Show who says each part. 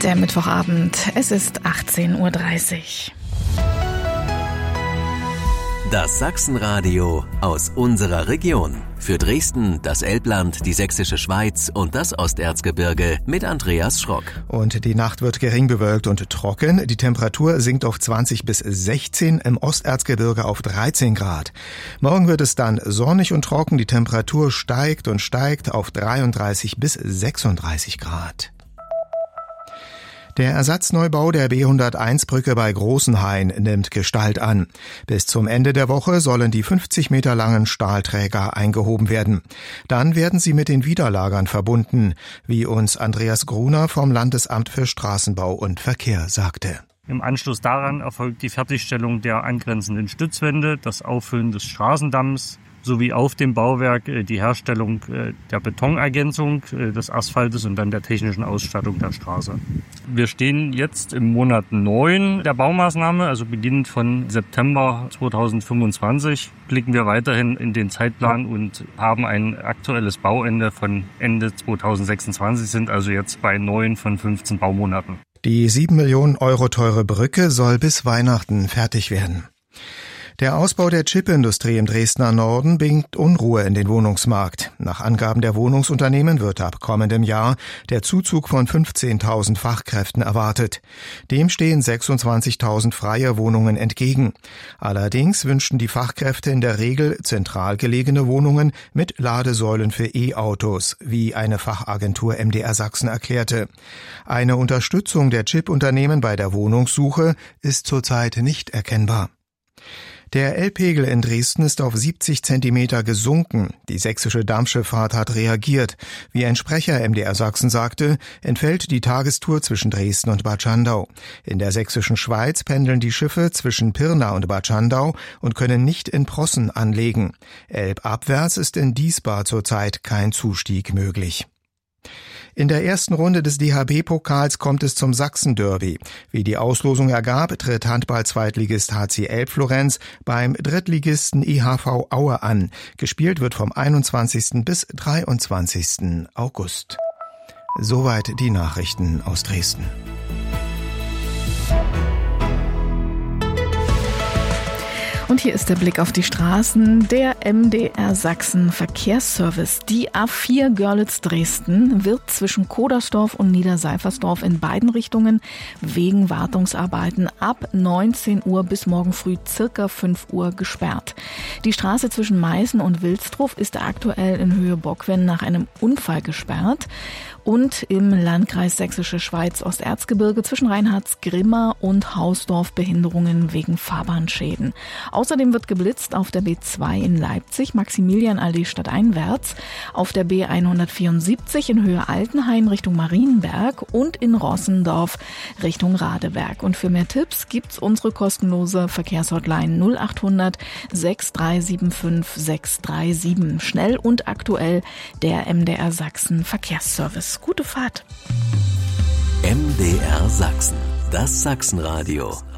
Speaker 1: Der Mittwochabend, es ist 18:30 Uhr.
Speaker 2: Das Sachsenradio aus unserer Region. Für Dresden, das Elbland, die Sächsische Schweiz und das Osterzgebirge mit Andreas Schrock.
Speaker 3: Und die Nacht wird gering bewölkt und trocken. Die Temperatur sinkt auf 20 bis 16, im Osterzgebirge auf 13 Grad. Morgen wird es dann sonnig und trocken. Die Temperatur steigt und steigt auf 33 bis 36 Grad. Der Ersatzneubau der B101-Brücke bei Großenhain nimmt Gestalt an. Bis zum Ende der Woche sollen die 50 Meter langen Stahlträger eingehoben werden. Dann werden sie mit den Widerlagern verbunden, wie uns Andreas Gruner vom Landesamt für Straßenbau und Verkehr sagte.
Speaker 4: Im Anschluss daran erfolgt die Fertigstellung der angrenzenden Stützwände, das Auffüllen des Straßendamms, sowie auf dem Bauwerk die Herstellung der Betonergänzung, des Asphaltes und dann der technischen Ausstattung der Straße. Wir stehen jetzt im Monat 9 der Baumaßnahme, also beginnend von September 2025, blicken wir weiterhin in den Zeitplan und haben ein aktuelles Bauende von Ende 2026, sind also jetzt bei 9 von 15 Baumonaten.
Speaker 3: Die 7 Millionen Euro teure Brücke soll bis Weihnachten fertig werden. Der Ausbau der Chipindustrie im Dresdner Norden bringt Unruhe in den Wohnungsmarkt. Nach Angaben der Wohnungsunternehmen wird ab kommendem Jahr der Zuzug von 15.000 Fachkräften erwartet. Dem stehen 26.000 freie Wohnungen entgegen. Allerdings wünschten die Fachkräfte in der Regel zentral gelegene Wohnungen mit Ladesäulen für E-Autos, wie eine Fachagentur MDR Sachsen erklärte. Eine Unterstützung der Chip-Unternehmen bei der Wohnungssuche ist zurzeit nicht erkennbar. Der Elbpegel in Dresden ist auf 70 Zentimeter gesunken. Die sächsische Dampfschifffahrt hat reagiert. Wie ein Sprecher MDR Sachsen sagte, entfällt die Tagestour zwischen Dresden und Bad Schandau. In der sächsischen Schweiz pendeln die Schiffe zwischen Pirna und Bad Schandau und können nicht in Prossen anlegen. Elbabwärts ist in Diesbad zurzeit kein Zustieg möglich. In der ersten Runde des DHB-Pokals kommt es zum Sachsen-Derby. Wie die Auslosung ergab, tritt Handball-Zweitligist HC Elbflorenz beim Drittligisten IHV Aue an. Gespielt wird vom 21. bis 23. August. Soweit die Nachrichten aus Dresden.
Speaker 1: Und hier ist der Blick auf die Straßen. Der MDR Sachsen Verkehrsservice. Die A4 Görlitz-Dresden wird zwischen Kodersdorf und Niederseifersdorf in beiden Richtungen wegen Wartungsarbeiten ab 19 Uhr bis morgen früh circa 5 Uhr gesperrt. Die Straße zwischen Meißen und Wilsdruf ist aktuell in Höhe Bockwen nach einem Unfall gesperrt. Und im Landkreis Sächsische Schweiz Osterzgebirge zwischen Reinhardsgrimma und Hausdorf Behinderungen wegen Fahrbahnschäden. Außerdem wird geblitzt auf der B2 in Leipzig, Maximilianallee stadteinwärts, auf der B174 in Höhe Altenhain Richtung Marienberg und in Rossendorf Richtung Radeberg. Und für mehr Tipps gibt's unsere kostenlose Verkehrshotline 0800 6375 637. Schnell und aktuell der MDR Sachsen Verkehrsservice. Gute Fahrt.
Speaker 2: MDR Sachsen, das Sachsenradio.